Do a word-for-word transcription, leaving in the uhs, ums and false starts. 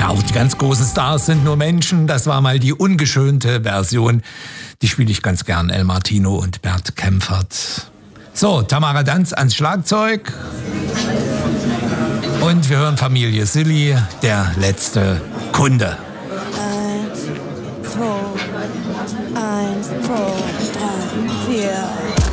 Ja, auch die ganz großen Stars sind nur Menschen. Das war mal die ungeschönte Version. Die spiele ich ganz gern, El Martino und Bert Kempfert. So, Tamara Danz ans Schlagzeug. Und wir hören Familie Silly, der letzte Kunde. Eins, zwei, eins, zwei, drei, vier.